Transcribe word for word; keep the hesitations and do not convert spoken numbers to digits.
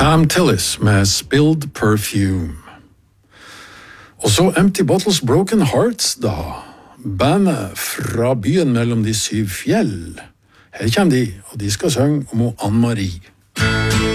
Pam Tillis med Spilled Perfume. Og så Empty Bottles Broken Hearts da. Bandet fra byen mellom de syv fjell. Her kommer de, og de skal synge om Anne-Marie.